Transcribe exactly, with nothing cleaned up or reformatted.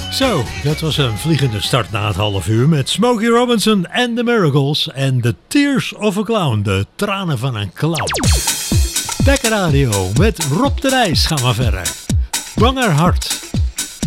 Zo, dat was een vliegende start na het half uur met Smokey Robinson en The Miracles en The Tears of a Clown, de tranen van een clown. Bekker Radio met Rob de Nijs gaan we verder. Banger hart.